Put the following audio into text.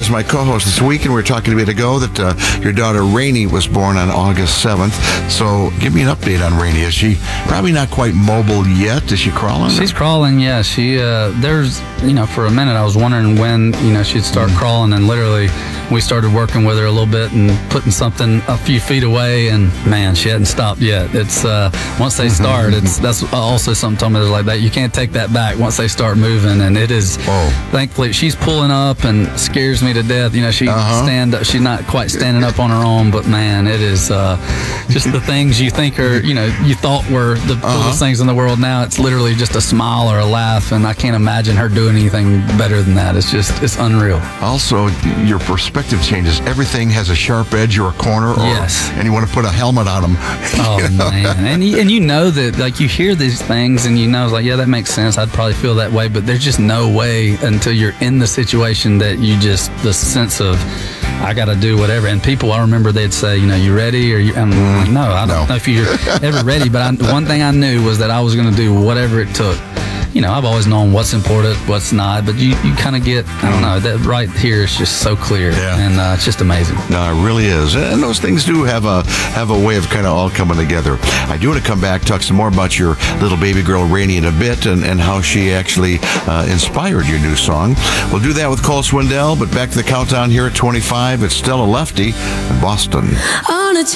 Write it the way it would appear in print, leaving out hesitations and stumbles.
is my co-host this week, and we were talking a bit ago that your daughter Rainey was born on August 7th. So give me an update on Rainey. Is she probably not quite mobile yet? Is she crawling? She's crawling, yeah. She, there's, for a minute I was wondering when, she'd start crawling, and literally we started working with her a little bit and putting something a few feet away, and man, she hadn't stopped yet. It's once they start, that's also something told me like that. You can't take that back once they start moving, and it is. Thankfully, she's pulling up and scares me to death. She stand up. She's not quite standing up on her own, but man, it is just the things you think are, you thought were the coolest things in the world. Now it's literally just a smile or a laugh, and I can't imagine her doing anything better than that. It's unreal. Also, your perspective changes. Everything has a sharp edge or a corner. And you want to put a helmet on them. Oh, man. And you know that, like, you hear these things and like, yeah, that makes sense. I'd probably feel that way, but there's just no way until you're in the situation that the sense of, I got to do whatever. And people, I remember they'd say, you ready? Or I'm like, no, I don't know if you're ever ready, but one thing I knew was that I was going to do whatever it took. I've always known what's important, what's not, but you kind of get, I don't know, that right here is just so clear, and it's just amazing. No, it really is, and those things do have a way of kind of all coming together. I do want to come back, talk some more about your little baby girl Rainey in a bit, and how she actually inspired your new song. We'll do that with Cole Swindell, but back to the countdown here at 25. It's Stella Lefty in Boston. On a